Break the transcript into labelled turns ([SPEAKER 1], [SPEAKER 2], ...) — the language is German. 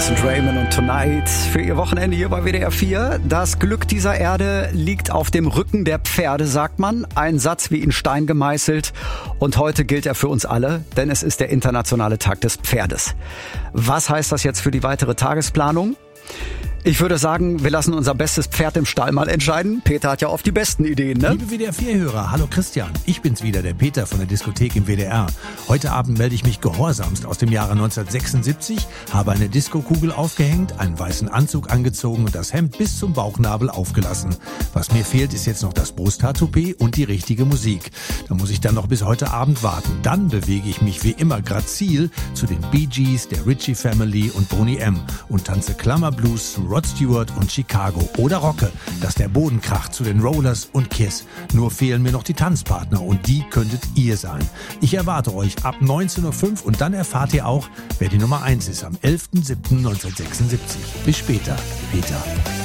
[SPEAKER 1] Chris und Raymond und Tonight für ihr Wochenende hier bei WDR 4. Das Glück dieser Erde liegt auf dem Rücken der Pferde, sagt man. Ein Satz wie in Stein gemeißelt. Und heute gilt er für uns alle, denn es ist der internationale Tag des Pferdes. Was heißt das jetzt für die weitere Tagesplanung? Ich würde sagen, wir lassen unser bestes Pferd im Stall mal entscheiden. Peter hat ja oft die besten Ideen, ne?
[SPEAKER 2] Liebe WDR-4-Hörer, hallo Christian. Ich bin's wieder, der Peter von der Diskothek im WDR. Heute Abend melde ich mich gehorsamst aus dem Jahre 1976, habe eine Diskokugel aufgehängt, einen weißen Anzug angezogen und das Hemd bis zum Bauchnabel aufgelassen. Was mir fehlt, ist jetzt noch das Brusthaartoupet und die richtige Musik. Da muss ich dann noch bis heute Abend warten. Dann bewege ich mich wie immer grazil zu den Bee Gees, der Ritchie Family und Boney M. und tanze Klammerblues zu Rod Stewart und Chicago oder rocke, dass der Boden kracht zu den Rollers und Kiss. Nur fehlen mir noch die Tanzpartner und die könntet ihr sein. Ich erwarte euch ab 19:05 Uhr und dann erfahrt ihr auch, wer die Nummer 1 ist am 11.07.1976. Bis später, Peter.